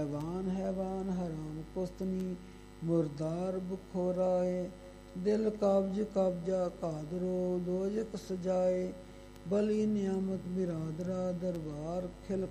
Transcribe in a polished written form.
हैवान हराम कुस्तनी मुर्दार बुखोराए दिल काब्ज काब्जा कादरो दोजक सजाए बली नियामत बिरादरा दरबार खिल